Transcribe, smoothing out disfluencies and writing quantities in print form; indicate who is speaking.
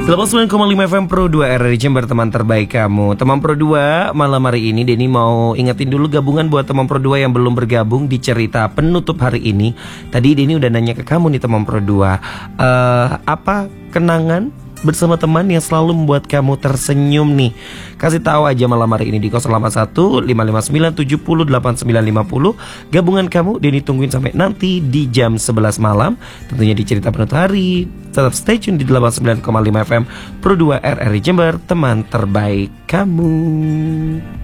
Speaker 1: 89,5 FM Pro 2 RRI Jember, teman terbaik kamu. Teman Pro 2, malam hari ini Denny mau ingetin dulu gabungan buat teman Pro 2 yang belum bergabung di cerita penutup hari ini. Tadi Denny udah nanya ke kamu nih teman Pro 2, apa kenangan bersama teman yang selalu membuat kamu tersenyum nih? Kasih tahu aja malam hari ini di 081 559 70 8950. Gabungan kamu Denny tungguin sampai nanti di jam 11 malam, tentunya di cerita penutup hari. Tetap stay tune di 89,5 FM Pro 2 RRI Jember, teman terbaik kamu.